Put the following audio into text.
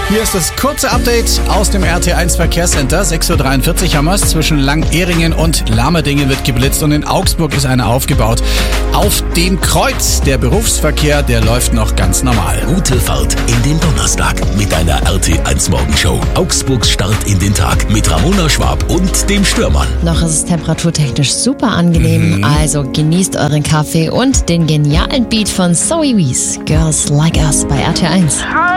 Hier ist das kurze Update aus dem RT1 Verkehrscenter. 6.43 Uhr haben wir es. Zwischen Langehringen und Lammerdingen wird geblitzt und in Augsburg ist einer aufgebaut. Auf dem Kreuz, der Berufsverkehr, der läuft noch ganz normal. Gute Fahrt in den Donnerstag mit einer RT1 Morgenshow. Augsburgs Start in den Tag mit Ramona Schwab und dem Stürmann. Noch ist es temperaturtechnisch super angenehm, also genießt euren Kaffee und den genialen Beat von Zoe Wees. Girls Like Us bei RT1.